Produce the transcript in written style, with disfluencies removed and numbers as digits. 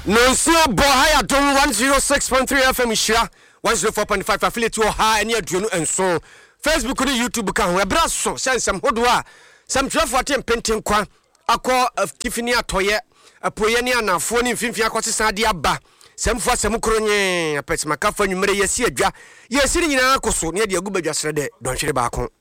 Nonsia Bohaya Dom 106.3 FM Shira 104.5 affiliate wo ha ene aduonu enso Facebook ne YouTube ka ho ebra so sensem hodoa sam trafo atem penten kwa akọ tifini atoye apoye ne anafo ne mfimfia akọsesa de aba semfo asem kronye apetima kafa nwumere yesi adwa yesi nyina akoso ne de agubadwa srede donhwere baako